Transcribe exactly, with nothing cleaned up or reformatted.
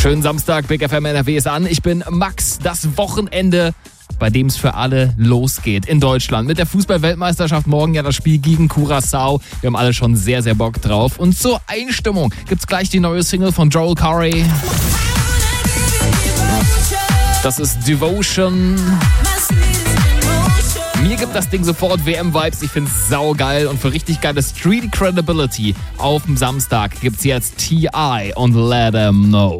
Schönen Samstag, Big F M N R W ist an. Ich bin Max, das Wochenende, bei dem es für alle losgeht in Deutschland. Mit der Fußball-Weltmeisterschaft morgen ja das Spiel gegen Curaçao. Wir haben alle schon sehr, sehr Bock drauf. Und zur Einstimmung gibt's gleich die neue Single von Joel Corey. Das ist Devotion. Mir gibt das Ding sofort W M-Vibes. Ich find's saugeil. Und für richtig geile Street Credibility auf dem Samstag gibt's jetzt T I und Let 'Em Know.